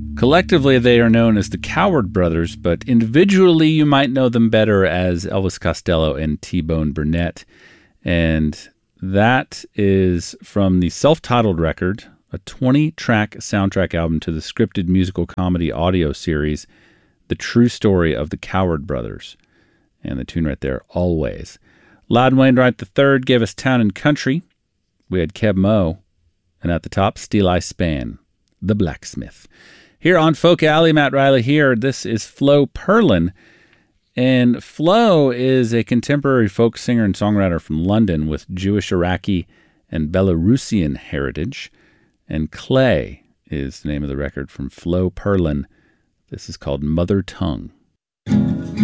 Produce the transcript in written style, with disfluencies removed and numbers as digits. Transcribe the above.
Collectively, they are known as the Coward Brothers, but individually, you might know them better as Elvis Costello and T-Bone Burnett. And that is from the self-titled record, a 20-track soundtrack album to the scripted musical comedy audio series, The True Story of the Coward Brothers. And the tune right there, Always. Loudon Wainwright III gave us Town and Country. We had Keb Mo. And at the top, Steel Eye Span, The Blacksmith. Here on Folk Alley, Matt Riley here. This is Flo Perlin. And Flo is a contemporary folk singer and songwriter from London with Jewish, Iraqi, and Belarusian heritage. And Clay is the name of the record from Flo Perlin. This is called Mother Tongue.